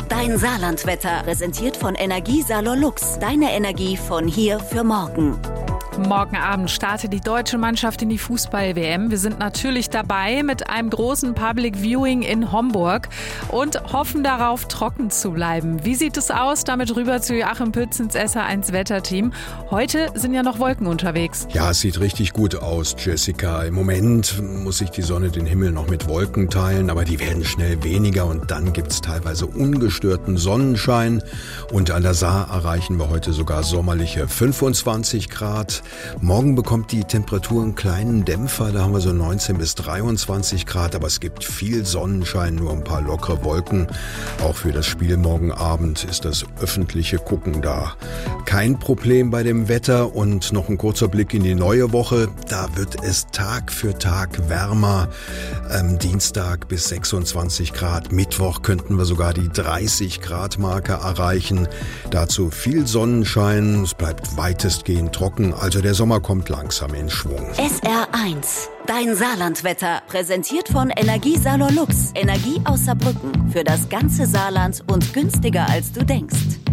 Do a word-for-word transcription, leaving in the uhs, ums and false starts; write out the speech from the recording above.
Dein Saarlandwetter, präsentiert von Energiesalon Lux. Deine Energie von hier für morgen. Morgen Abend startet die deutsche Mannschaft in die Fußball-W M. Wir sind natürlich dabei mit einem großen Public Viewing in Homburg und hoffen darauf, trocken zu bleiben. Wie sieht es aus? Damit rüber zu Joachim Pütz ins S R eins Wetterteam. Heute sind ja noch Wolken unterwegs. Ja, es sieht richtig gut aus, Jessica. Im Moment muss sich die Sonne den Himmel noch mit Wolken teilen, aber die werden schnell weniger und dann gibt es teilweise ungestörten Sonnenschein. Und an der Saar erreichen wir heute sogar sommerliche fünfundzwanzig Grad. Morgen bekommt die Temperatur einen kleinen Dämpfer, da haben wir so neunzehn bis dreiundzwanzig Grad, aber es gibt viel Sonnenschein, nur ein paar lockere Wolken. Auch für das Spiel morgen Abend ist das öffentliche Gucken da. Kein Problem bei dem Wetter und noch ein kurzer Blick in die neue Woche. Da wird es Tag für Tag wärmer. Ähm, Dienstag bis sechsundzwanzig Grad, Mittwoch könnten wir sogar die dreißig Grad Marke erreichen. Dazu viel Sonnenschein, es bleibt weitestgehend trocken, also der Sommer kommt langsam in Schwung. S R eins, dein Saarlandwetter, präsentiert von Energiesalon Lux. Energie aus Saarbrücken für das ganze Saarland und günstiger als du denkst.